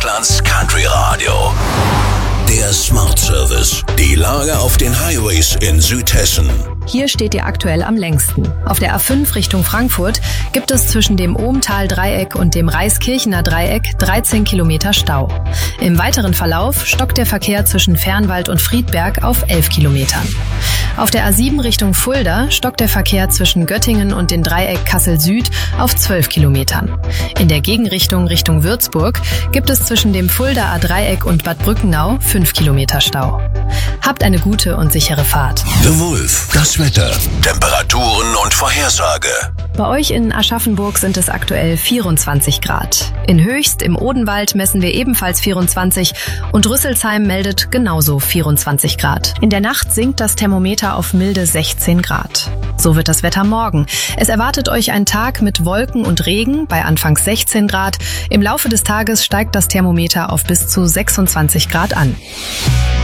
Deutschlands Country Radio. Der Smart Service. Die Lage auf den Highways in Südhessen. Hier steht ihr aktuell am längsten. Auf der A5 Richtung Frankfurt gibt es zwischen dem Ohmtal-Dreieck und dem Reiskirchener Dreieck 13 Kilometer Stau. Im weiteren Verlauf stockt der Verkehr zwischen Fernwald und Friedberg auf 11 Kilometern. Auf der A7 Richtung Fulda stockt der Verkehr zwischen Göttingen und dem Dreieck Kassel-Süd auf 12 Kilometern. In der Gegenrichtung Richtung Würzburg gibt es zwischen dem Fuldaer Dreieck und Bad Brückenau 5 Kilometer Stau. Habt eine gute und sichere Fahrt. The Wolf, das Wetter, Temperaturen und Vorhersage. Bei euch in Aschaffenburg sind es aktuell 24 Grad. In Höchst im Odenwald messen wir ebenfalls 24 und Rüsselsheim meldet genauso 24 Grad. In der Nacht sinkt das Thermometer auf milde 16 Grad. So wird das Wetter morgen. Es erwartet euch ein Tag mit Wolken und Regen bei anfangs 16 Grad. Im Laufe des Tages steigt das Thermometer auf bis zu 26 Grad an.